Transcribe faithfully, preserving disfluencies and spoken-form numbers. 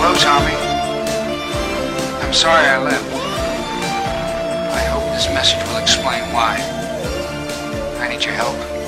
Hello, Tommy. I'm sorry I left. I hope this message will explain why. I need your help.